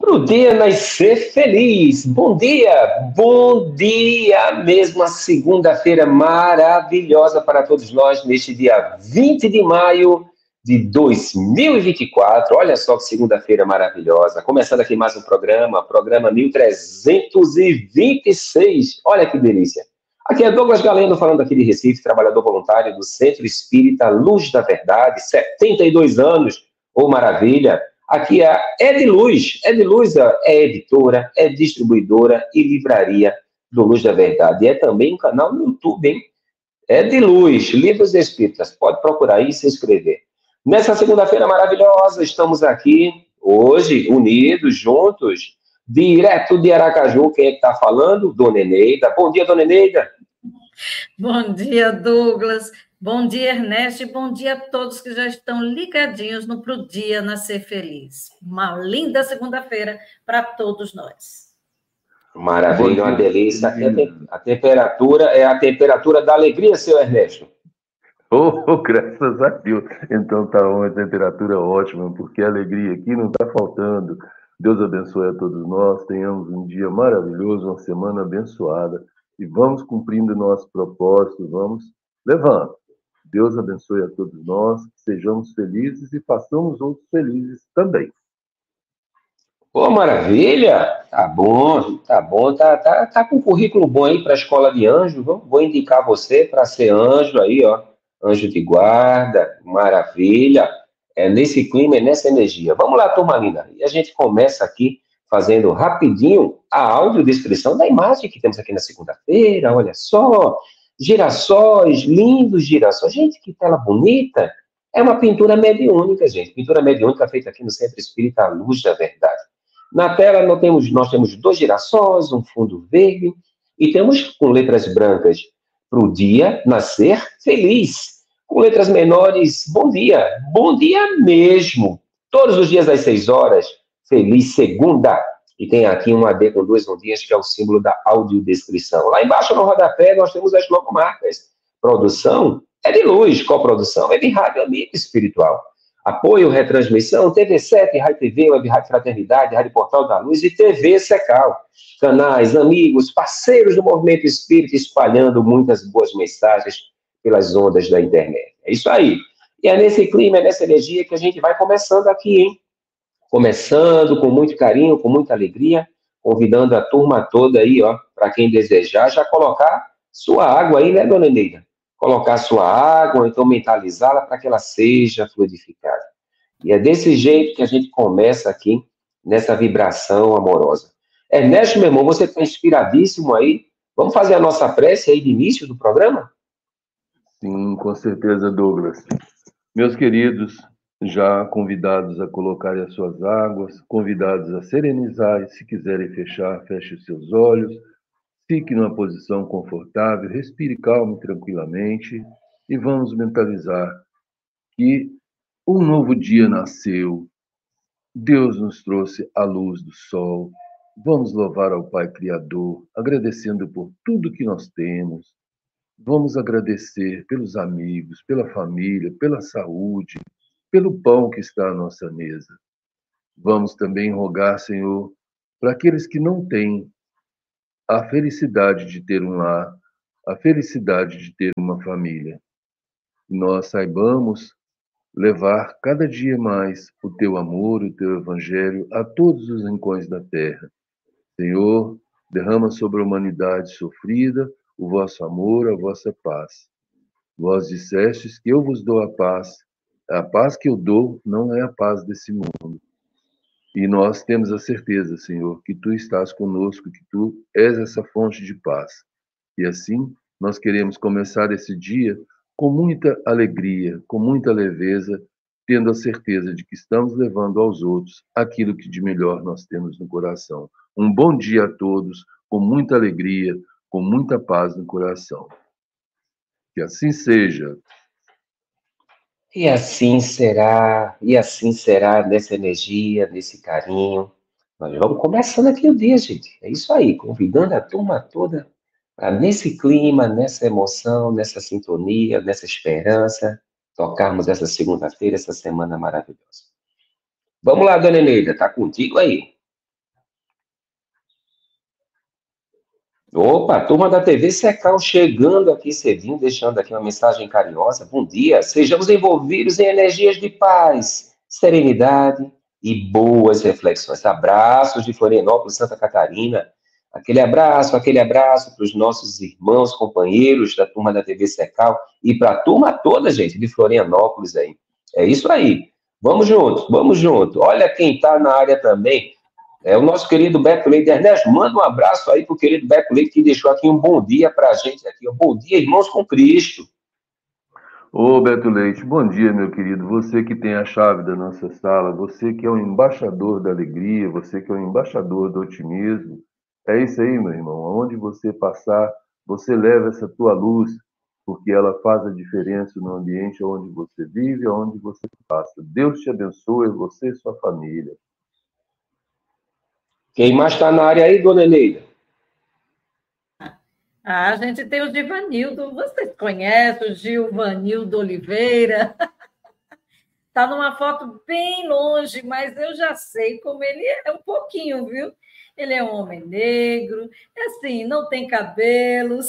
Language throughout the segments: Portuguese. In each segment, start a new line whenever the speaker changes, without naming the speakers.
Pro dia nascer feliz. Bom dia mesmo, a segunda-feira maravilhosa para todos nós, neste dia 20 de maio de 2024. Olha só que segunda-feira maravilhosa. Começando aqui mais um programa 1326. Olha que delícia. Aqui é Douglas Galeno, falando aqui de Recife, trabalhador voluntário do Centro Espírita Luz da Verdade, 72 anos, ô maravilha. Aqui é a Ediluz. Ediluz é editora, é distribuidora e livraria do Luz da Verdade. E é também um canal no YouTube, hein? Ediluz, Livros Espíritas. Pode procurar aí e se inscrever. Nessa segunda-feira maravilhosa, estamos aqui hoje, unidos, juntos, direto de Aracaju. Quem é que está falando? Dona Eneida. Bom dia, Dona Eneida.
Bom dia, Douglas. Bom dia, Ernesto. E bom dia a todos que já estão ligadinhos no Pro Dia Nascer Feliz. Uma linda segunda-feira para todos nós.
Maravilha, uma delícia. A temperatura é a temperatura da alegria, seu Ernesto.
Oh, graças a Deus. Então tá uma temperatura ótima, porque a alegria aqui não está faltando. Deus abençoe a todos nós, tenhamos um dia maravilhoso, uma semana abençoada, e vamos cumprindo nossos propósitos, vamos levando. Deus abençoe a todos nós, sejamos felizes e façamos outros felizes também.
Pô, maravilha! Tá bom, tá com um currículo bom aí para a escola de anjo. Vou indicar você para ser anjo aí, ó. Anjo de guarda, maravilha. É nesse clima, é nessa energia. Vamos lá, turma linda. E a gente começa aqui fazendo rapidinho a audiodescrição da imagem que temos aqui na segunda-feira. Olha só, girassóis, lindos girassóis. Gente, que tela bonita. É uma pintura mediúnica, gente. Pintura mediúnica feita aqui no Centro Espírita Luz da Verdade. Na tela nós temos 2 girassóis, um fundo verde, e temos com letras brancas para o dia nascer feliz. Com letras menores, bom dia mesmo. Todos os dias às 6 horas, feliz segunda. E tem aqui um AD com 2 ondinhas, que é o símbolo da audiodescrição. Lá embaixo no rodapé nós temos as logomarcas. Produção é de Luz, coprodução é de Rádio Amigo Espiritual. Apoio, retransmissão, TV7, Rádio TV, Web Rádio Fraternidade, Rádio Portal da Luz e TV Secal. Canais, amigos, parceiros do movimento espírita, espalhando muitas boas mensagens pelas ondas da internet. É isso aí. E é nesse clima, é nessa energia que a gente vai começando aqui, hein? Começando com muito carinho, com muita alegria, convidando a turma toda aí, ó, para quem desejar, já colocar sua água aí, né, Dona Eneida? Colocar sua água, ou então mentalizá-la para que ela seja fluidificada. E é desse jeito que a gente começa aqui, nessa vibração amorosa. Ernesto, meu irmão, você está inspiradíssimo aí. Vamos fazer a nossa prece aí de início do programa?
Sim, com certeza, Douglas. Meus queridos, já convidados a colocarem as suas águas, convidados a serenizar, e se quiserem fechar, feche os seus olhos. Fique numa posição confortável, respire calmo e tranquilamente e vamos mentalizar que um novo dia nasceu, Deus nos trouxe a luz do sol. Vamos louvar ao Pai Criador, agradecendo por tudo que nós temos. Vamos agradecer pelos amigos, pela família, pela saúde, pelo pão que está à nossa mesa. Vamos também rogar, Senhor, para aqueles que não têm a felicidade de ter um lar, a felicidade de ter uma família. Nós saibamos levar cada dia mais o teu amor, o teu evangelho a todos os rincões da terra. Senhor, derrama sobre a humanidade sofrida o vosso amor, a vossa paz. Vós dissestes que eu vos dou a paz que eu dou não é a paz desse mundo. E nós temos a certeza, Senhor, que Tu estás conosco, que Tu és essa fonte de paz. E assim, nós queremos começar esse dia com muita alegria, com muita leveza, tendo a certeza de que estamos levando aos outros aquilo que de melhor nós temos no coração. Um bom dia a todos, com muita alegria, com muita paz no coração. Que assim seja.
E assim será nessa energia, nesse carinho. Nós vamos começando aqui o dia, gente. É isso aí, convidando a turma toda para nesse clima, nessa emoção, nessa sintonia, nessa esperança, tocarmos essa segunda-feira, essa semana maravilhosa. Vamos lá, Dona Eneida, tá contigo aí. Opa, turma da TV Secal chegando aqui cedinho, deixando aqui uma mensagem carinhosa. Bom dia, sejamos envolvidos em energias de paz, serenidade e boas reflexões. Abraços de Florianópolis, Santa Catarina. Aquele abraço para os nossos irmãos, companheiros da turma da TV Secal e para a turma toda, gente, de Florianópolis aí. É isso aí. Vamos juntos, vamos junto. Olha quem está na área também. É o nosso querido Beto Leite. Ernesto, manda um abraço aí para o querido Beto Leite, que deixou aqui um bom dia para a gente aqui. Um bom dia, irmãos com Cristo.
Ô, Beto Leite, bom dia, meu querido. Você que tem a chave da nossa sala, você que é o embaixador da alegria, você que é o embaixador do otimismo. É isso aí, meu irmão. Aonde você passar, você leva essa tua luz, porque ela faz a diferença no ambiente onde você vive, onde você passa. Deus te abençoe, você e sua família.
Quem mais está na área aí, dona Eneida?
A gente tem o Givanildo, vocês conhecem o Gilvanildo Oliveira? Está numa foto bem longe, mas eu já sei como ele é um pouquinho, viu? Ele é um homem negro, é assim, não tem cabelos,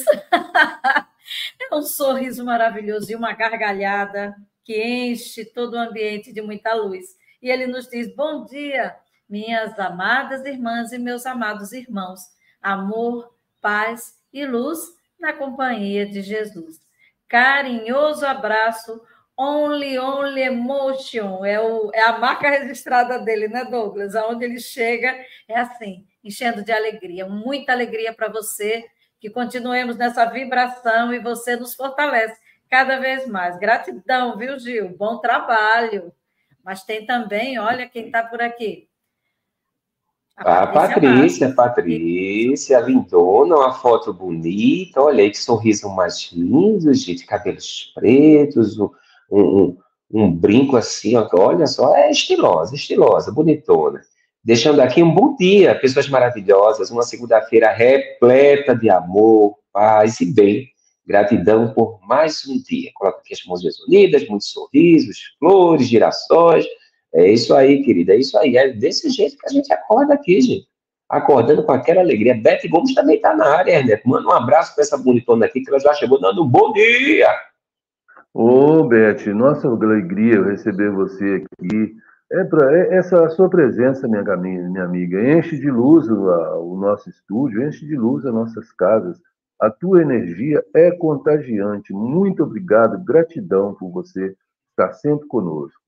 é um sorriso maravilhoso e uma gargalhada que enche todo o ambiente de muita luz. E ele nos diz: bom dia, minhas amadas irmãs e meus amados irmãos. Amor, paz e luz na companhia de Jesus. Carinhoso abraço, Only Emotion, é a marca registrada dele, né, Douglas? Aonde ele chega é assim, enchendo de alegria. Muita alegria para você, que continuemos nessa vibração e você nos fortalece cada vez mais. Gratidão, viu, Gil? Bom trabalho. Mas tem também, olha quem está por aqui.
A Patrícia, lindona, uma foto bonita. Olha aí que sorriso mais lindo, gente. Cabelos pretos, um, um brinco assim, ó, olha só, é estilosa, bonitona. Deixando aqui um bom dia, pessoas maravilhosas, uma segunda-feira repleta de amor, paz e bem. Gratidão por mais um dia. Coloca aqui as mãos unidas, muitos sorrisos, flores, girassóis. É isso aí, querida, é isso aí. É desse jeito que a gente acorda aqui, gente. Acordando com aquela alegria. Beth Gomes também está na área, Ernesto. Manda um abraço para essa bonitona aqui, que ela já chegou dando um bom dia.
Ô, Beth, nossa alegria receber você aqui. Essa sua presença, minha amiga, enche de luz o nosso estúdio, enche de luz as nossas casas. A tua energia é contagiante. Muito obrigado, gratidão por você estar sempre conosco.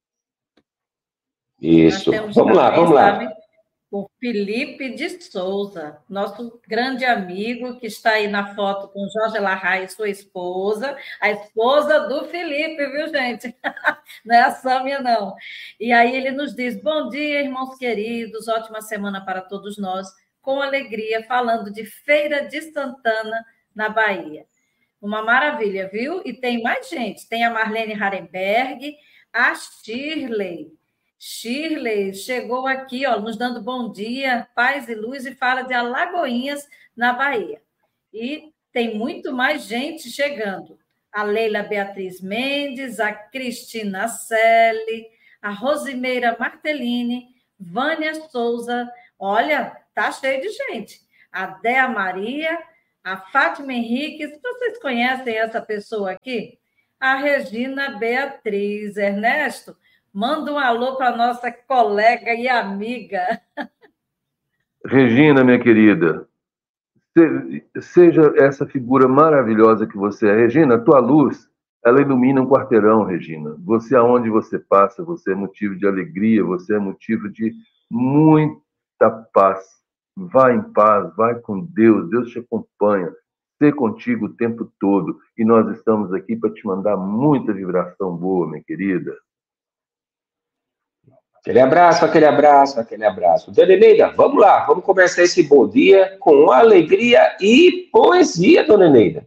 Isso. Vamos lá.
O Felipe de Souza, nosso grande amigo, que está aí na foto com Jorge Larraia e sua esposa, a esposa do Felipe, viu, gente? Não é a Sâmia, não. E aí ele nos diz: bom dia, irmãos queridos, ótima semana para todos nós, com alegria, falando de Feira de Santana, na Bahia. Uma maravilha, viu? E tem mais gente, tem a Marlene Harenberg, a Shirley chegou aqui, ó, nos dando bom dia, paz e luz, e fala de Alagoinhas, na Bahia. E tem muito mais gente chegando. A Leila Beatriz Mendes, a Cristina Selle, a Rosimeira Martellini, Vânia Souza. Olha, tá cheio de gente. A Dea Maria, a Fátima Henriques. Vocês conhecem essa pessoa aqui? A Regina Beatriz. Ernesto, manda um alô para nossa colega e amiga.
Regina, minha querida, seja essa figura maravilhosa que você é. Regina, a tua luz, ela ilumina um quarteirão, Regina. Você, aonde você passa, você é motivo de alegria, você é motivo de muita paz. Vá em paz, vai com Deus, Deus te acompanha. Ser contigo o tempo todo. E nós estamos aqui para te mandar muita vibração boa, minha querida.
Aquele abraço. Dona Eneida, vamos lá, vamos começar esse bom dia com alegria e poesia, Dona Eneida.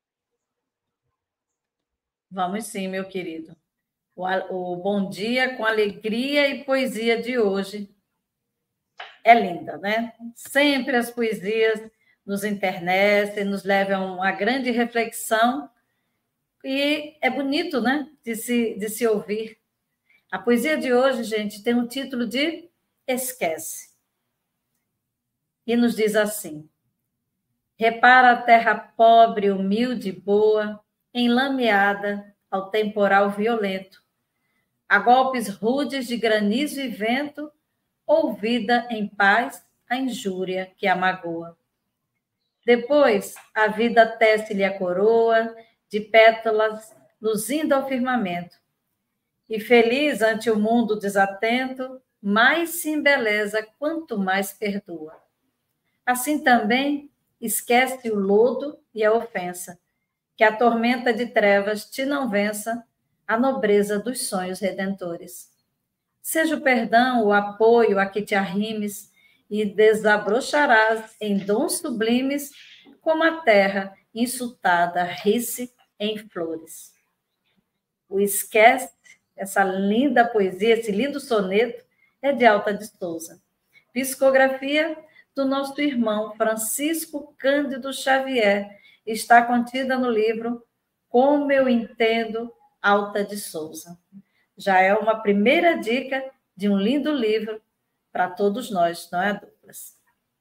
Vamos sim, meu querido. O bom dia com alegria e poesia de hoje é linda, né? Sempre as poesias nos enternecem, nos levam a uma grande reflexão e é bonito, né? De se ouvir. A poesia de hoje, gente, tem o título de Esquece. E nos diz assim: Repara a terra pobre, humilde e boa, enlameada ao temporal violento, a golpes rudes de granizo e vento, ouvida em paz a injúria que a magoa. Depois, a vida tece-lhe a coroa de pétalas luzindo ao firmamento, e feliz ante o mundo desatento, mais se embeleza quanto mais perdoa. Assim também, esquece o lodo e a ofensa, que a tormenta de trevas te não vença a nobreza dos sonhos redentores. Seja o perdão, o apoio a que te arrimes, e desabrocharás em dons sublimes, como a terra insultada ri-se em flores. O esquece, essa linda poesia, esse lindo soneto, é de Alta de Souza. Psicografia do nosso irmão Francisco Cândido Xavier, está contida no livro Como Eu Entendo Alta de Souza. Já é uma primeira dica de um lindo livro para todos nós, não é, Douglas?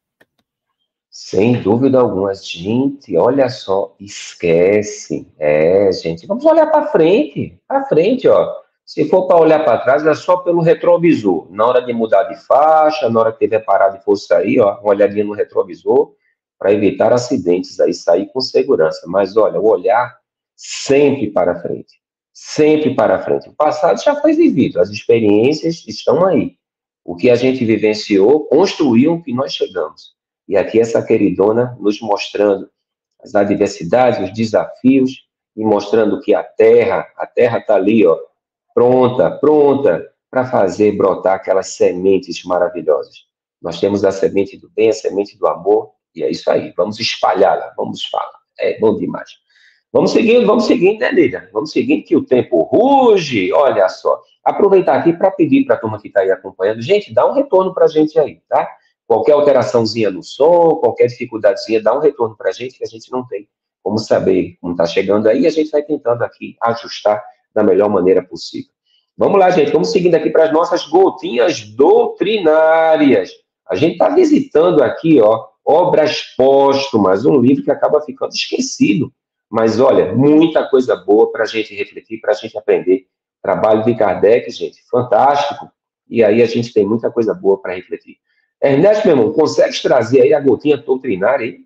Sem dúvida alguma, gente, olha só, esquece. Gente, vamos olhar para frente, ó. Se for para olhar para trás, é só pelo retrovisor. Na hora de mudar de faixa, na hora que tiver parado e for sair, ó, uma olhadinha no retrovisor, para evitar acidentes aí, sair com segurança. Mas olha, o olhar sempre para frente. Sempre para frente. O passado já foi vivido, as experiências estão aí. O que a gente vivenciou, construiu o que nós chegamos. E aqui essa queridona nos mostrando as adversidades, os desafios, e mostrando que a terra está ali, ó, pronta para fazer brotar aquelas sementes maravilhosas. Nós temos a semente do bem, a semente do amor, e é isso aí, vamos espalhá-la, vamos falar, é bom demais. Vamos seguindo, né, Lídia? Vamos seguindo que o tempo ruge, olha só. Aproveitar aqui para pedir para a turma que está aí acompanhando, gente, dá um retorno para a gente aí, tá? Qualquer alteraçãozinha no som, qualquer dificuldadezinha, dá um retorno para a gente, que a gente não tem como saber como está chegando aí, a gente vai tentando aqui ajustar da melhor maneira possível. Vamos lá, gente, vamos seguindo aqui para as nossas gotinhas doutrinárias. A gente está visitando aqui, ó, Obras Póstumas, um livro que acaba ficando esquecido. Mas, olha, muita coisa boa para a gente refletir, para a gente aprender. Trabalho de Kardec, gente, fantástico. E aí a gente tem muita coisa boa para refletir. Ernesto, meu irmão, consegue trazer aí a gotinha doutrinária aí?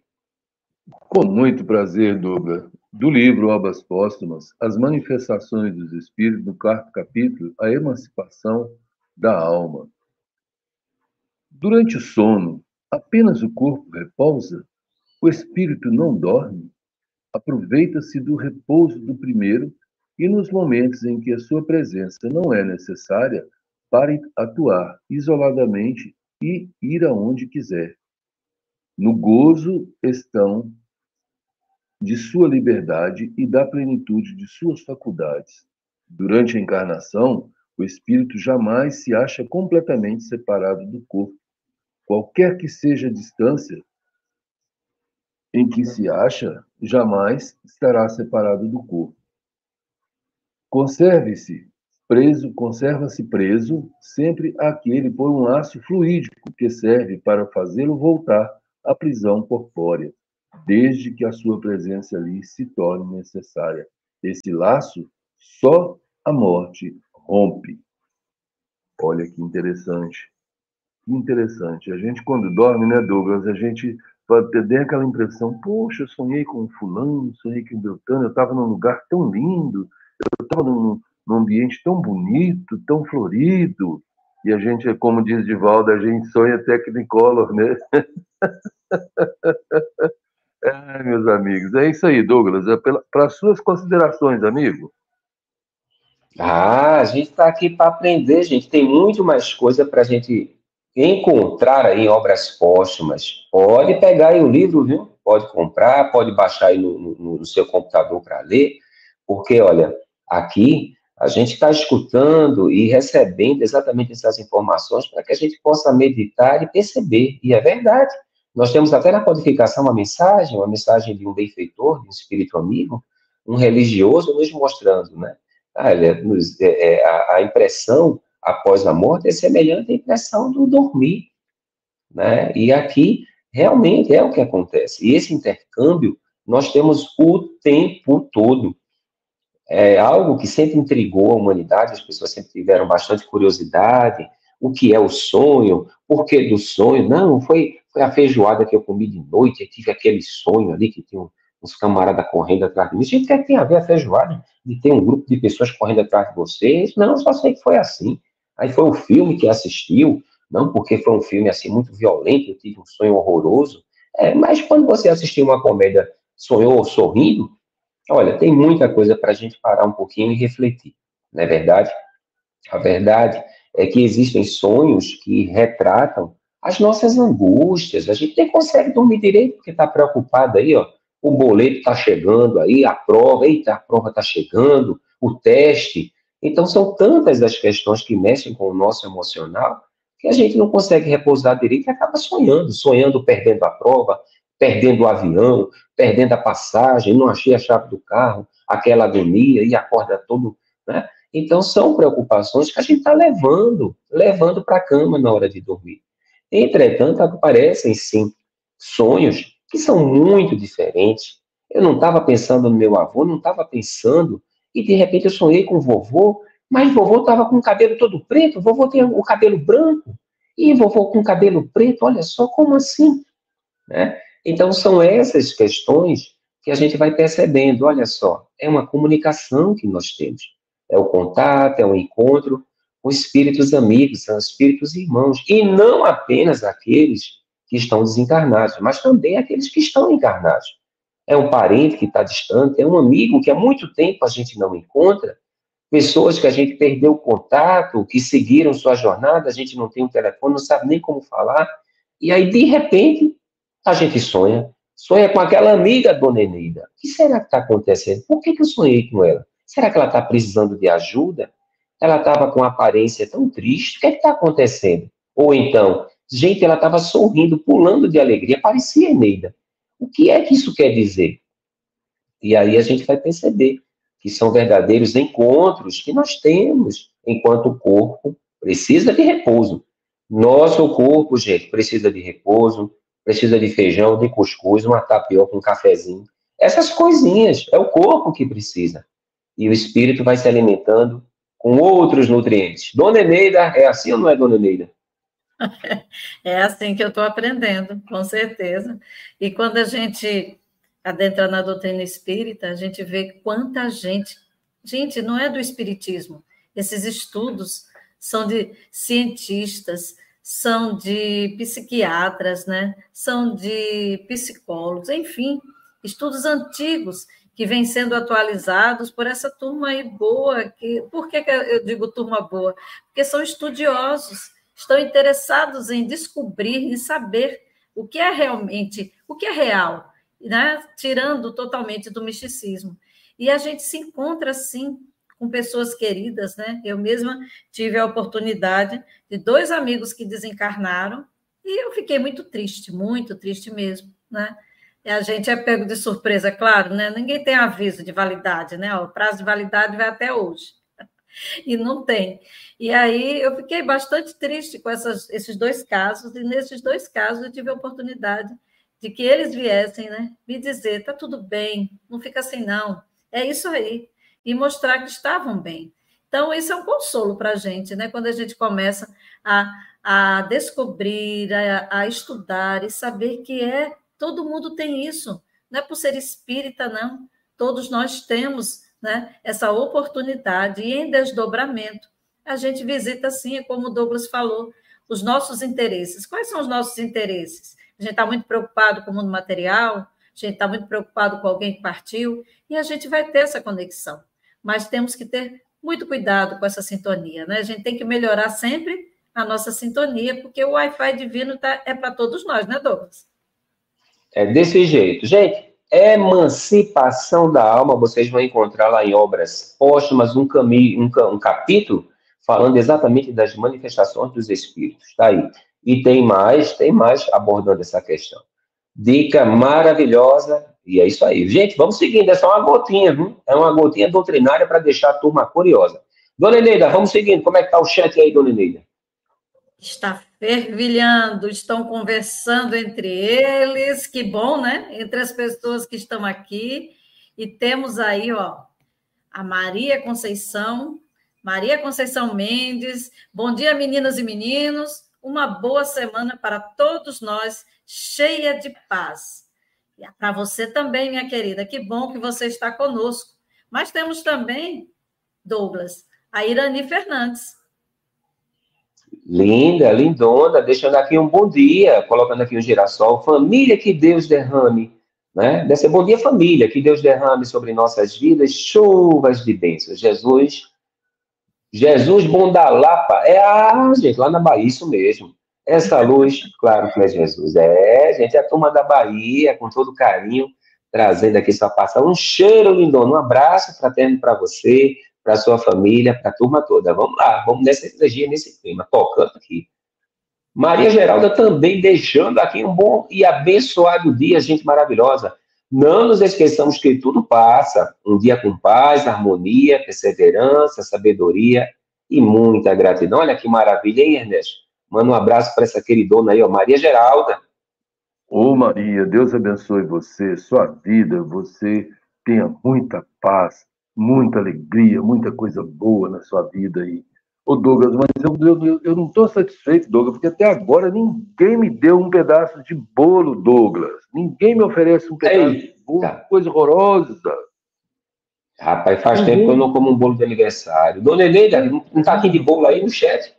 Com muito prazer, Douglas. Do livro Obras Póstumas, As Manifestações dos Espíritos, no 4º capítulo, a emancipação da alma. Durante o sono, apenas o corpo repousa, o espírito não dorme. Aproveita-se do repouso do primeiro e nos momentos em que a sua presença não é necessária para atuar isoladamente e ir aonde quiser. No gozo estão de sua liberdade e da plenitude de suas faculdades. Durante a encarnação, o espírito jamais se acha completamente separado do corpo. Qualquer que seja a distância em que se acha, jamais estará separado do corpo. Conserva-se preso sempre àquele por um laço fluídico que serve para fazê-lo voltar à prisão corpórea, desde que a sua presença ali se torne necessária. Esse laço só a morte rompe. Olha que interessante. Que interessante. A gente, quando dorme, né, Douglas, a gente pode ter aquela impressão, poxa, eu sonhei com fulano, sonhei com Beltrano, eu estava num lugar tão lindo, eu estava num ambiente tão bonito, tão florido, e a gente, como diz Divaldo, a gente sonha Technicolor, né? Meus amigos, é isso aí, Douglas, para as suas considerações, amigo.
A gente está aqui para aprender, gente, tem muito mais coisa para a gente encontrar aí em Obras Póstumas. Pode pegar aí o livro, viu? Pode comprar, pode baixar aí no seu computador para ler, porque, olha, aqui a gente está escutando e recebendo exatamente essas informações para que a gente possa meditar e perceber, e é verdade. Nós temos até na codificação uma mensagem de um benfeitor, de um espírito amigo, um religioso nos mostrando, né? A impressão após a morte é semelhante à impressão do dormir, né? E aqui Realmente é o que acontece. E esse intercâmbio nós temos o tempo todo. É algo que sempre intrigou a humanidade, as pessoas sempre tiveram bastante curiosidade. O que é o sonho? Por que do sonho? Não, foi a feijoada que eu comi de noite, eu tive aquele sonho ali que tinha uns camaradas correndo atrás de mim. Gente, o que é que tem a ver a feijoada? De ter um grupo de pessoas correndo atrás de vocês? Não, só sei que foi assim. Aí foi o filme que assistiu, não porque foi um filme assim muito violento, eu tive um sonho horroroso. Mas quando você assistiu uma comédia, sonhou sorrindo, olha, tem muita coisa para a gente parar um pouquinho e refletir, não é verdade? A verdade é que existem sonhos que retratam as nossas angústias. A gente nem consegue dormir direito porque está preocupado aí, ó. O boleto está chegando aí, a prova, eita, a prova está chegando, o teste. Então, são tantas as questões que mexem com o nosso emocional que a gente não consegue repousar direito e acaba sonhando perdendo a prova, perdendo o avião, perdendo a passagem, não achei a chave do carro, aquela agonia e acorda todo, né? Então, são preocupações que a gente está levando para a cama na hora de dormir. Entretanto, aparecem, sim, sonhos que são muito diferentes. Eu não estava pensando no meu avô, não estava pensando, e de repente eu sonhei com o vovô, mas vovô estava com o cabelo todo preto, vovô tem o cabelo branco, e vovô com o cabelo preto, olha só, como assim? Né? Então, são essas questões que a gente vai percebendo, olha só, é uma comunicação que nós temos. É o contato, é o encontro com espíritos amigos, são espíritos irmãos. E não apenas aqueles que estão desencarnados, mas também aqueles que estão encarnados. É um parente que está distante, é um amigo que há muito tempo a gente não encontra, pessoas que a gente perdeu o contato, que seguiram sua jornada, a gente não tem um telefone, não sabe nem como falar, e aí, de repente, a gente sonha com aquela amiga, Dona Eneida. O que será que está acontecendo? Por que eu sonhei com ela? Será que ela está precisando de ajuda? Ela estava com aparência tão triste. O que está acontecendo? Ou então, gente, ela estava sorrindo, pulando de alegria. Parecia Eneida. O que é que isso quer dizer? E aí a gente vai perceber que são verdadeiros encontros que nós temos enquanto o corpo precisa de repouso. Nosso corpo, gente, precisa de repouso, precisa de feijão, de cuscuz, uma tapioca, um cafezinho. Essas coisinhas, é o corpo que precisa. E o espírito vai se alimentando com outros nutrientes. Dona Eneida, é assim ou não é, Dona Eneida?
É assim que eu estou aprendendo, com certeza. E quando a gente adentra na doutrina espírita, a gente vê quanta gente... Gente, não é do espiritismo. Esses estudos são de cientistas, são de psiquiatras, né? São de psicólogos, enfim, estudos antigos que vêm sendo atualizados por essa turma aí boa. Por que eu digo turma boa? Porque são estudiosos, estão interessados em descobrir, em saber o que é realmente, o que é real, né? Tirando totalmente do misticismo. E a gente se encontra, assim, com pessoas queridas, né? Eu mesma tive a oportunidade de 2 amigos que desencarnaram e eu fiquei muito triste mesmo, né? E a gente é pego de surpresa, claro, né? Ninguém tem aviso de validade, né? O prazo de validade vai até hoje. E não tem. E aí eu fiquei bastante triste com esses 2 casos, e nesses 2 casos eu tive a oportunidade de que eles viessem, né, me dizer, tá tudo bem, não fica assim não, é isso aí, e mostrar que estavam bem. Então, isso é um consolo para a gente, né? Quando a gente começa a descobrir, a estudar e saber que todo mundo tem isso, não é por ser espírita, não, todos nós temos, né, essa oportunidade, e em desdobramento, a gente visita, sim, como o Douglas falou, os nossos interesses. Quais são os nossos interesses? A gente está muito preocupado com o mundo material, a gente está muito preocupado com alguém que partiu, e a gente vai ter essa conexão. Mas temos que ter muito cuidado com essa sintonia, né? A gente tem que melhorar sempre a nossa sintonia, porque o Wi-Fi divino é para todos nós, né, Douglas?
É desse jeito. Gente, emancipação da alma, vocês vão encontrar lá em Obras Póstumas um capítulo falando exatamente das manifestações dos espíritos. Tá aí. E tem mais abordando essa questão. Dica maravilhosa, e é isso aí. Gente, vamos seguindo, é só uma gotinha, viu? É uma gotinha doutrinária para deixar a turma curiosa. Dona Eneida, vamos seguindo. Como é que está o chat aí, Dona Eneida?
Está fervilhando, estão conversando entre eles, que bom, né? Entre as pessoas que estão aqui. E temos aí, ó, a Maria Conceição Mendes. Bom dia, meninas e meninos. Uma boa semana para todos nós, cheia de paz. E para você também, minha querida. Que bom que você está conosco. Mas temos também, Douglas, a Irani Fernandes.
Linda, lindona, deixando aqui um bom dia, colocando aqui um girassol. Família, que Deus derrame, né? Deve ser bom dia, família, que Deus derrame sobre nossas vidas chuvas de bênçãos. Jesus bom da Lapa. Gente, lá na Bahia, isso mesmo. Essa luz, claro que é Jesus. Gente, a turma da Bahia, com todo carinho, trazendo aqui sua passagem. Um cheiro, lindona, um abraço fraterno para você, para sua família, para a turma toda. Vamos lá, vamos nessa energia, nesse clima, tocando aqui. Maria Geralda também deixando aqui um bom e abençoado dia, gente maravilhosa. Não nos esqueçamos que tudo passa. Um dia com paz, harmonia, perseverança, sabedoria e muita gratidão. Olha que maravilha, hein, Ernesto? Manda um abraço para essa queridona aí, ó, Maria Geralda.
Ô Maria, Deus abençoe você, sua vida, você tenha muita paz, muita alegria, muita coisa boa na sua vida aí. Ô Douglas, mas eu não estou satisfeito, Douglas, porque até agora ninguém me deu um pedaço de bolo, Douglas. Ninguém me oferece um pedaço de bolo, coisa horrorosa.
Rapaz, faz tempo que eu não como um bolo de aniversário. Dona Eneida, não está aqui de bolo aí no chat?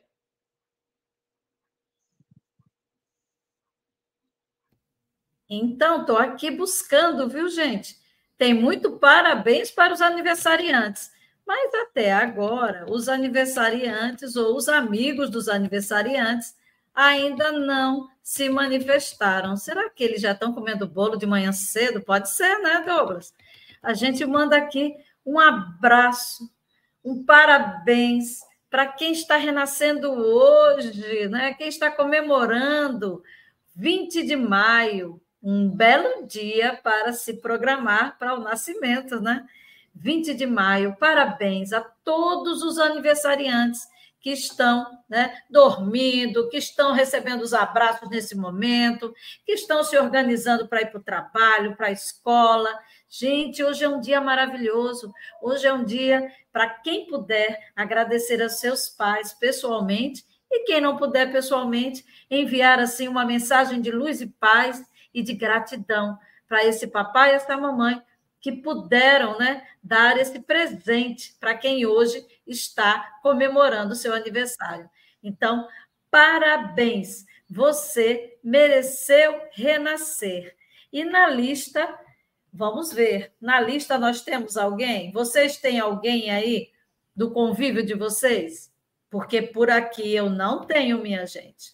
Então, estou aqui buscando, viu, gente? Tem muito parabéns para os aniversariantes. Mas até agora, os aniversariantes ou os amigos dos aniversariantes ainda não se manifestaram. Será que eles já estão comendo bolo de manhã cedo? Pode ser, né, Douglas? A gente manda aqui um abraço, um parabéns para quem está renascendo hoje, né? Quem está comemorando 20 de maio, um belo dia para se programar para o nascimento, né? 20 de maio, parabéns a todos os aniversariantes que estão, né, dormindo, que estão recebendo os abraços nesse momento, que estão se organizando para ir para o trabalho, para a escola. Gente, hoje é um dia maravilhoso, hoje é um dia para quem puder agradecer aos seus pais pessoalmente e quem não puder pessoalmente, enviar assim uma mensagem de luz e paz e de gratidão para esse papai e essa mamãe que puderam, né, dar esse presente para quem hoje está comemorando o seu aniversário. Então, parabéns! Você mereceu renascer. E na lista, vamos ver, na lista nós temos alguém? Vocês têm alguém aí do convívio de vocês? Porque por aqui eu não tenho, minha gente.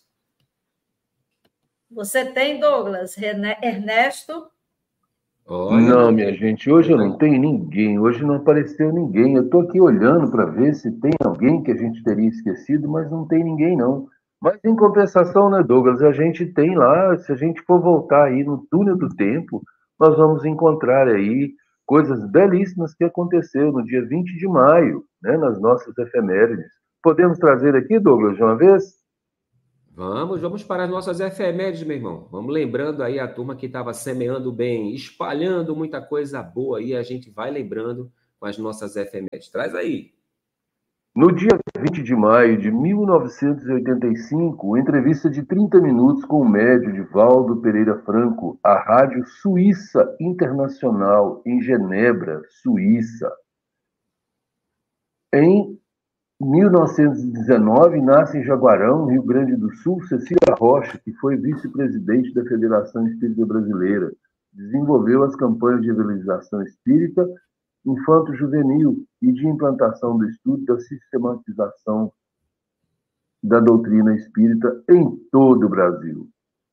Você tem, Douglas? Ernesto?
Olha, não, minha gente, hoje eu não tenho ninguém, hoje não apareceu ninguém. Eu estou aqui olhando para ver se tem alguém que a gente teria esquecido, mas não tem ninguém, não. Mas em compensação, né, Douglas, a gente tem lá, se a gente for voltar aí no túnel do tempo, nós vamos encontrar aí coisas belíssimas que aconteceu no dia 20 de maio, né, nas nossas efemérides. Podemos trazer aqui, Douglas, de uma vez?
Vamos para as nossas efemérides, meu irmão. Vamos lembrando aí a turma que estava semeando bem, espalhando muita coisa boa aí, a gente vai lembrando com as nossas efemérides. Traz aí.
No dia 20 de maio de 1985, entrevista de 30 minutos com o médium Divaldo Pereira Franco, à Rádio Suíça Internacional, em Genebra, Suíça. Em 1919, nasce em Jaguarão, Rio Grande do Sul, Cecília Rocha, que foi vice-presidente da Federação Espírita Brasileira. Desenvolveu as campanhas de evangelização espírita, infanto-juvenil e de implantação do estudo da sistematização da doutrina espírita em todo o Brasil.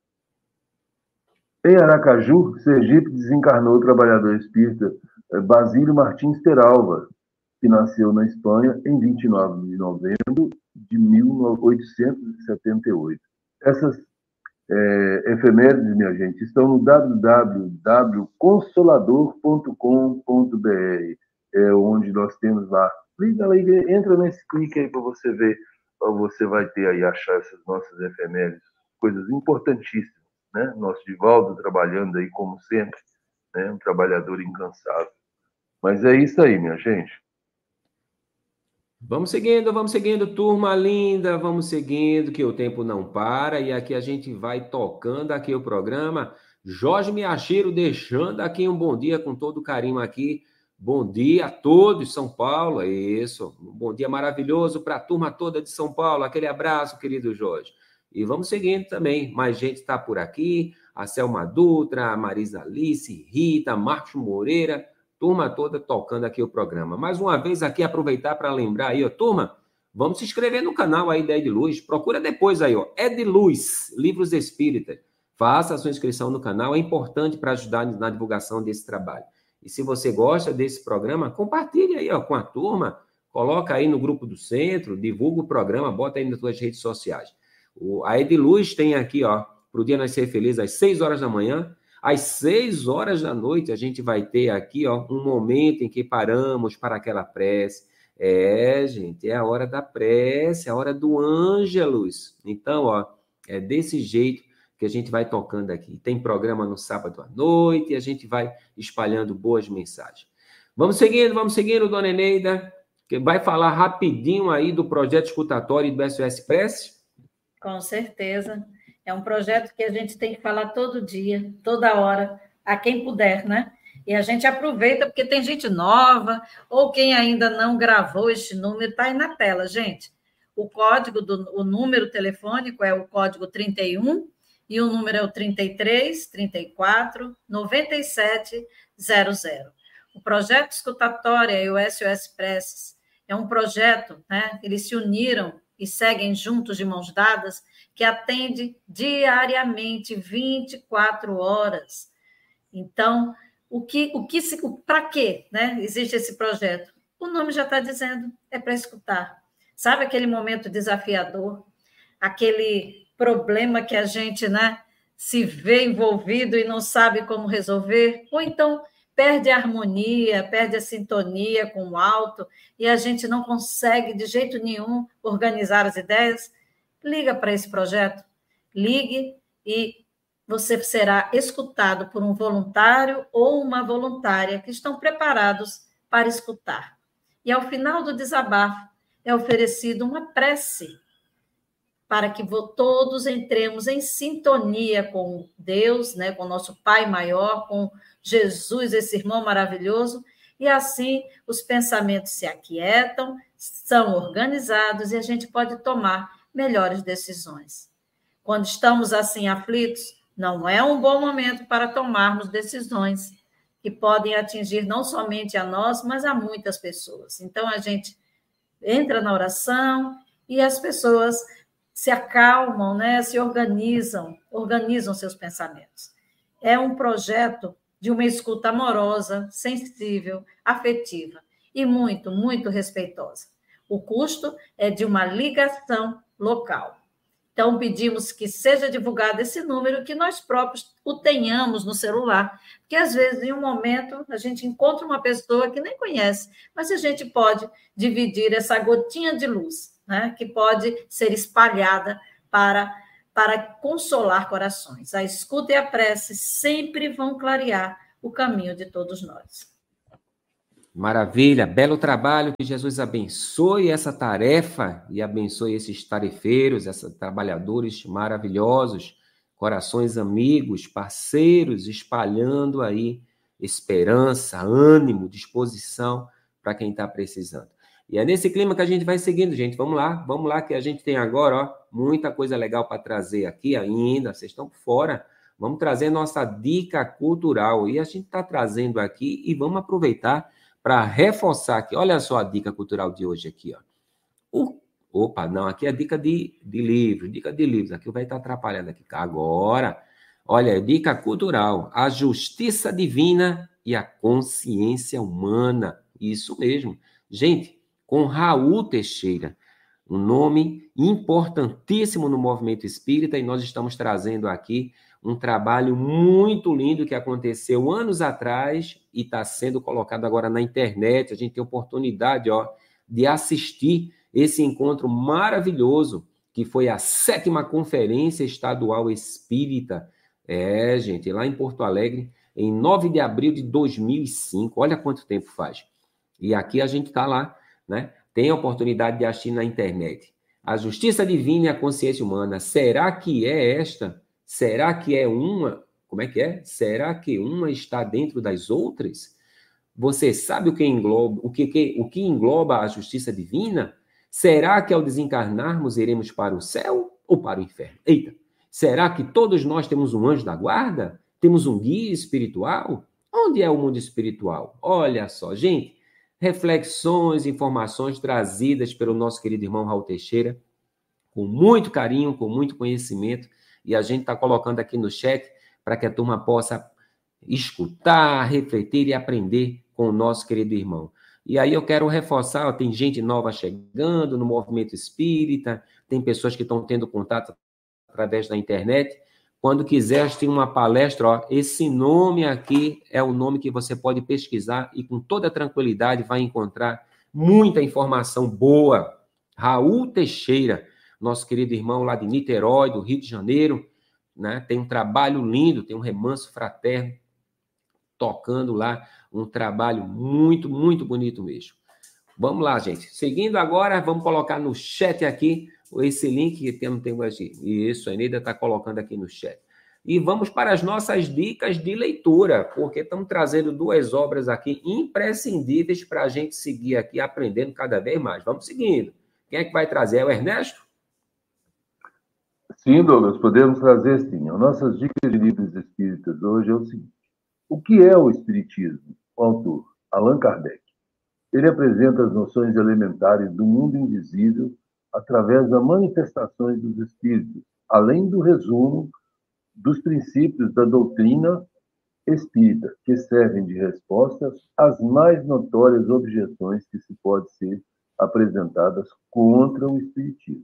Em Aracaju, Sergipe, desencarnou o trabalhador espírita Basílio Martins Peralva, que nasceu na Espanha em 29 de novembro de 1878. Essas efemérides, minha gente, estão no www.consolador.com.br, onde nós temos lá. Entra nesse clique aí para você ver você vai ter aí, achar essas nossas efemérides, coisas importantíssimas, né? Nosso Divaldo trabalhando aí, como sempre, né? Um trabalhador incansável. Mas é isso aí, minha gente.
Vamos seguindo, turma linda, vamos seguindo, que o tempo não para, e aqui a gente vai tocando aqui o programa. Jorge Miacheiro deixando aqui um bom dia com todo carinho aqui. Bom dia a todos de São Paulo, é isso. Um bom dia maravilhoso para a turma toda de São Paulo. Aquele abraço, querido Jorge. E vamos seguindo também, mais gente está por aqui. A Selma Dutra, a Marisa Alice, Rita, Marcos Moreira, turma toda tocando aqui o programa. Mais uma vez aqui, aproveitar para lembrar aí, ó, turma, vamos se inscrever no canal aí da Ediluz. Procura depois aí, ó, Ediluz, Livros Espírita. Faça a sua inscrição no canal, é importante para ajudar na divulgação desse trabalho. E se você gosta desse programa, compartilhe aí, ó, com a turma, coloca aí no grupo do centro, divulga o programa, bota aí nas suas redes sociais. A Ediluz tem aqui, ó, para o Dia Nascer Feliz, às 6 horas da manhã, às 6 horas da noite, a gente vai ter aqui, ó, um momento em que paramos para aquela prece. Gente, é a hora da prece, é a hora do Ângelus. Então, ó, é desse jeito que a gente vai tocando aqui. Tem programa no sábado à noite e a gente vai espalhando boas mensagens. Vamos seguindo, dona Eneida, que vai falar rapidinho aí do projeto escutatório do SOS Prece.
Com certeza. É um projeto que a gente tem que falar todo dia, toda hora, a quem puder, né? E a gente aproveita, porque tem gente nova, ou quem ainda não gravou este número, está aí na tela, gente. O número telefônico é o código 31, e o número é o 33 34 97 00. O projeto escutatória e o SOS Preces é um projeto, né? Eles se uniram e seguem juntos de mãos dadas, que atende diariamente 24 horas. Então, para quê, né? Existe esse projeto? O nome já está dizendo, é para escutar. Sabe aquele momento desafiador, aquele problema que a gente, né, se vê envolvido e não sabe como resolver, ou então perde a harmonia, perde a sintonia com o alto, e a gente não consegue de jeito nenhum organizar as ideias? Liga para esse projeto, ligue e você será escutado por um voluntário ou uma voluntária que estão preparados para escutar. E ao final do desabafo é oferecido uma prece para que todos entremos em sintonia com Deus, né, com o nosso Pai maior, com Jesus, esse irmão maravilhoso, e assim os pensamentos se aquietam, são organizados e a gente pode tomar melhores decisões. Quando estamos assim aflitos, não é um bom momento para tomarmos decisões que podem atingir não somente a nós, mas a muitas pessoas. Então, a gente entra na oração e as pessoas se acalmam, né? Se organizam seus pensamentos. É um projeto de uma escuta amorosa, sensível, afetiva e muito, muito respeitosa. O custo é de uma ligação local. Então, pedimos que seja divulgado esse número, que nós próprios o tenhamos no celular, porque, às vezes, em um momento, a gente encontra uma pessoa que nem conhece, mas a gente pode dividir essa gotinha de luz, né, que pode ser espalhada para consolar corações. A escuta e a prece sempre vão clarear o caminho de todos nós.
Maravilha, belo trabalho, que Jesus abençoe essa tarefa e abençoe esses tarefeiros, esses trabalhadores maravilhosos, corações amigos, parceiros, espalhando aí esperança, ânimo, disposição para quem está precisando. E é nesse clima que a gente vai seguindo, gente. Vamos lá, que a gente tem agora, ó, muita coisa legal para trazer aqui ainda, vocês estão por fora. Vamos trazer nossa dica cultural, e a gente está trazendo aqui, e vamos aproveitar para reforçar aqui. Olha só a dica cultural de hoje aqui, ó. Aqui é dica de livros, aqui vai estar atrapalhando aqui. Agora, olha, dica cultural, a justiça divina e a consciência humana, isso mesmo. Gente, com Raul Teixeira, um nome importantíssimo no movimento espírita, e nós estamos trazendo aqui um trabalho muito lindo que aconteceu anos atrás e está sendo colocado agora na internet. A gente tem oportunidade, ó, de assistir esse encontro maravilhoso, que foi a 7ª Conferência Estadual Espírita, gente, lá em Porto Alegre, em 9 de abril de 2005. Olha quanto tempo faz. E aqui a gente está lá, né? Tem a oportunidade de assistir na internet. A justiça divina e a consciência humana, será que é esta? Será que é uma? Como é que é? Será que uma está dentro das outras? Você sabe o que engloba a justiça divina? Será que ao desencarnarmos iremos para o céu ou para o inferno? Eita! Será que todos nós temos um anjo da guarda? Temos um guia espiritual? Onde é o mundo espiritual? Olha só, gente, reflexões, informações trazidas pelo nosso querido irmão Raul Teixeira, com muito carinho, com muito conhecimento, e a gente está colocando aqui no chat para que a turma possa escutar, refletir e aprender com o nosso querido irmão. E aí eu quero reforçar, tem gente nova chegando no movimento espírita, tem pessoas que estão tendo contato através da internet. Quando quiser assistir uma palestra, esse nome aqui é o nome que você pode pesquisar e com toda tranquilidade vai encontrar muita informação boa. Raul Teixeira, nosso querido irmão lá de Niterói, do Rio de Janeiro, né? Tem um trabalho lindo, tem um remanso fraterno, tocando lá, um trabalho muito, muito bonito mesmo. Vamos lá, gente. Seguindo agora, vamos colocar no chat aqui esse link que temos aqui. Isso, a Eneida está colocando aqui no chat. E vamos para as nossas dicas de leitura, porque estamos trazendo 2 obras aqui imprescindíveis para a gente seguir aqui aprendendo cada vez mais. Vamos seguindo. Quem é que vai trazer? É o Ernesto?
Sim, Douglas, podemos trazer sim. As nossas dicas de livros espíritas hoje é o seguinte. O que é o Espiritismo? O autor, Allan Kardec. Ele apresenta as noções elementares do mundo invisível através das manifestações dos espíritos, além do resumo dos princípios da doutrina espírita, que servem de respostas às mais notórias objeções que se podem ser apresentadas contra o Espiritismo.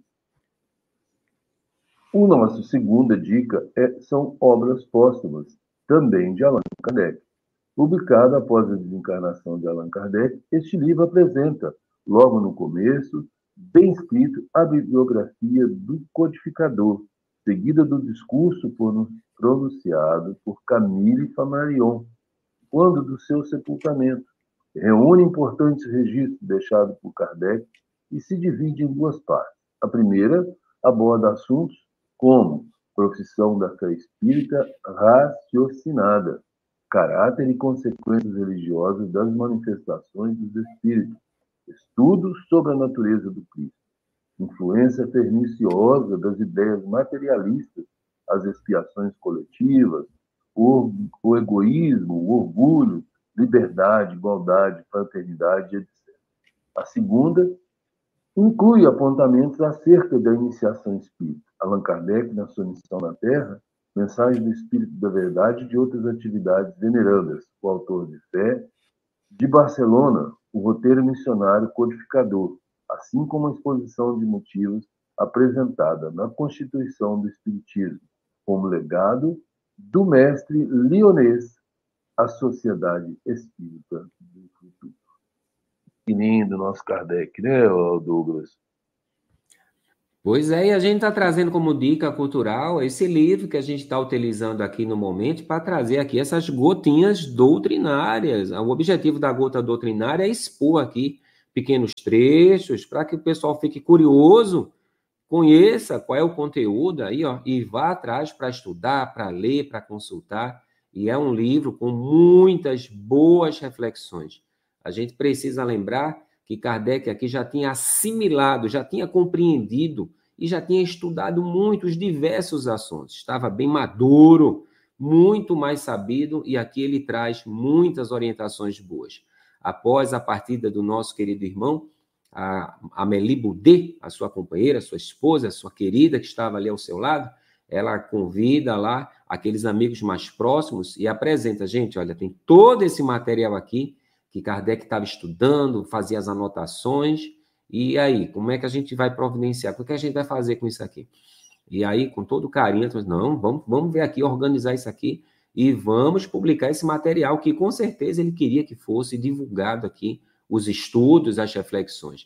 A nossa segunda dica são obras póstumas, também de Allan Kardec. Publicado após a desencarnação de Allan Kardec, este livro apresenta, logo no começo, bem escrito, a bibliografia do codificador, seguida do discurso pronunciado por Camille Flammarion, quando do seu sepultamento. Reúne importantes registros deixados por Kardec e se divide em 2 partes. A primeira aborda assuntos como profissão da fé espírita raciocinada, caráter e consequências religiosas das manifestações dos espíritos, estudos sobre a natureza do Cristo, influência perniciosa das ideias materialistas, as expiações coletivas, o egoísmo, o orgulho, liberdade, igualdade, fraternidade, etc. A segunda inclui apontamentos acerca da iniciação espírita. Allan Kardec, na sua missão na Terra, Mensagem do Espírito da Verdade e de outras atividades venerandas, o autor de Fé, de Barcelona, o roteiro missionário codificador, assim como a exposição de motivos apresentada na Constituição do Espiritismo, como legado do mestre lionês à Sociedade Espírita do Futuro. Que lindo nosso Kardec, né, Douglas?
Pois é, e a gente está trazendo como dica cultural esse livro que a gente está utilizando aqui no momento para trazer aqui essas gotinhas doutrinárias. O objetivo da gota doutrinária é expor aqui pequenos trechos para que o pessoal fique curioso, conheça qual é o conteúdo aí, ó, e vá atrás para estudar, para ler, para consultar. E é um livro com muitas boas reflexões. A gente precisa lembrar que Kardec aqui já tinha assimilado, já tinha compreendido e já tinha estudado muitos diversos assuntos. Estava bem maduro, muito mais sabido, e aqui ele traz muitas orientações boas. Após a partida do nosso querido irmão, a Amélie Boudet, a sua companheira, a sua esposa, a sua querida que estava ali ao seu lado, ela convida lá aqueles amigos mais próximos e apresenta, gente, olha, tem todo esse material aqui que Kardec estava estudando, fazia as anotações, e aí, como é que a gente vai providenciar? O que a gente vai fazer com isso aqui? E aí, com todo carinho, não, vamos ver aqui, organizar isso aqui, e vamos publicar esse material, que com certeza ele queria que fosse divulgado aqui, os estudos, as reflexões.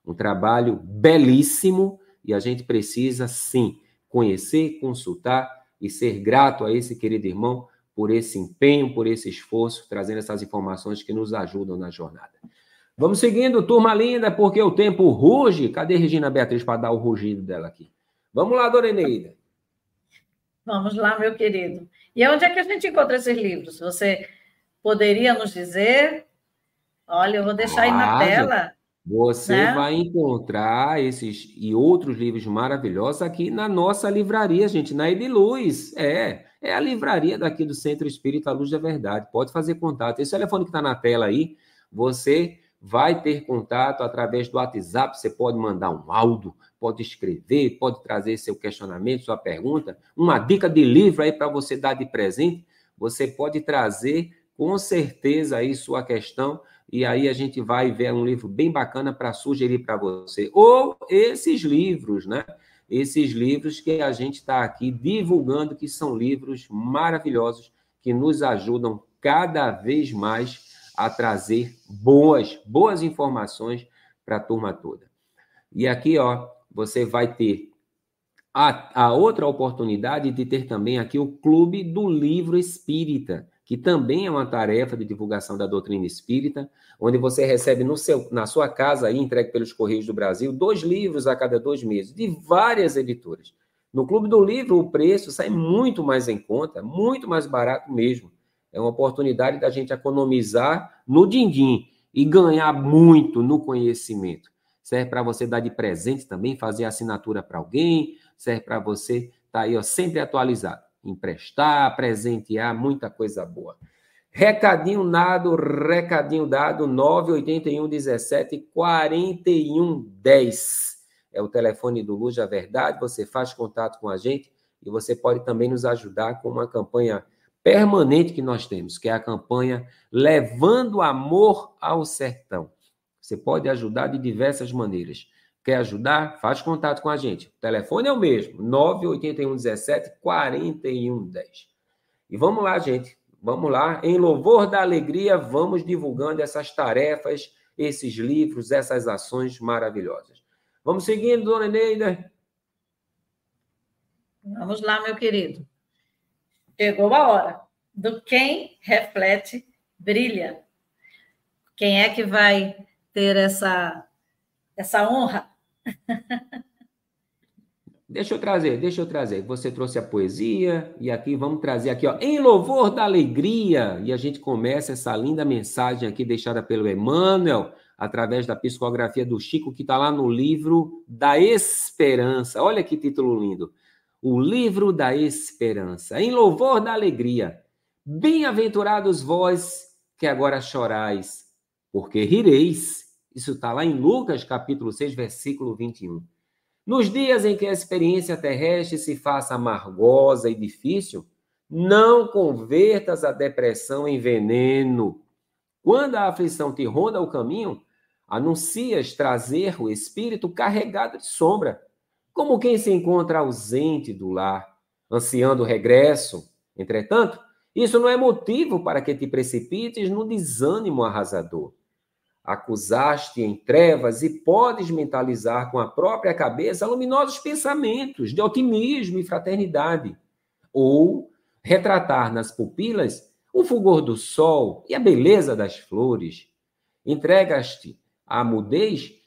Um trabalho belíssimo e a gente precisa, sim, conhecer, consultar e ser grato a esse querido irmão por esse empenho, por esse esforço, trazendo essas informações que nos ajudam na jornada. Vamos seguindo, turma linda, porque o tempo ruge. Cadê Regina Beatriz para dar o rugido dela aqui? Vamos lá, dona Eneida.
Vamos lá, meu querido. E onde é que a gente encontra esses livros? Você poderia nos dizer? Olha, eu vou deixar aí na tela.
Você vai encontrar esses e outros livros maravilhosos aqui na nossa livraria, gente, na Ediluz. É a livraria daqui do Centro Espírita Luz da Verdade. Pode fazer contato. Esse telefone que está na tela aí, você vai ter contato através do WhatsApp. Você pode mandar um áudio, pode escrever, pode trazer seu questionamento, sua pergunta, uma dica de livro aí para você dar de presente. Você pode trazer com certeza aí sua questão. E aí a gente vai ver um livro bem bacana para sugerir para você. Ou esses livros, né? Esses livros que a gente está aqui divulgando, que são livros maravilhosos, que nos ajudam cada vez mais a trazer boas informações para a turma toda. E aqui, ó, você vai ter a outra oportunidade de ter também aqui o Clube do Livro Espírita, que também é uma tarefa de divulgação da doutrina espírita, onde você recebe na sua casa, aí, entregue pelos Correios do Brasil, 2 livros a cada 2 meses, de várias editoras. No Clube do Livro, o preço sai muito mais em conta, muito mais barato mesmo. É uma oportunidade da gente economizar no din-din e ganhar muito no conhecimento. Serve para você dar de presente também, fazer assinatura para alguém, serve para você estar aí, ó, sempre atualizado. Emprestar, presentear, muita coisa boa. Recadinho dado, 981 17 41 10. É o telefone do Luz da Verdade, você faz contato com a gente e você pode também nos ajudar com uma campanha permanente que nós temos, que é a campanha Levando Amor ao Sertão. Você pode ajudar de diversas maneiras. Quer ajudar? Faz contato com a gente. O telefone é o mesmo, 981 17 41 10. E vamos lá, gente. Vamos lá. Em louvor da alegria, vamos divulgando essas tarefas, esses livros, essas ações maravilhosas. Vamos seguindo, dona Eneida?
Vamos lá, meu querido. Chegou a hora do quem reflete, brilha. Quem é que vai ter essa honra?
Deixa eu trazer. Você trouxe a poesia e aqui vamos trazer aqui, ó, em louvor da alegria. E a gente começa essa linda mensagem aqui deixada pelo Emmanuel, através da psicografia do Chico, que está lá no livro da Esperança. Olha que título lindo. O livro da Esperança. Em louvor da alegria. Bem-aventurados vós que agora chorais, porque rireis. Isso está lá em Lucas, capítulo 6, versículo 21. Nos dias em que a experiência terrestre se faça amargosa e difícil, não convertas a depressão em veneno. Quando a aflição te ronda o caminho, anuncias trazer o espírito carregado de sombra, como quem se encontra ausente do lar, ansiando o regresso. Entretanto, isso não é motivo para que te precipites no desânimo arrasador. Acusaste em trevas e podes mentalizar com a própria cabeça luminosos pensamentos de otimismo e fraternidade, ou retratar nas pupilas o fulgor do sol e a beleza das flores. Entregas-te à mudez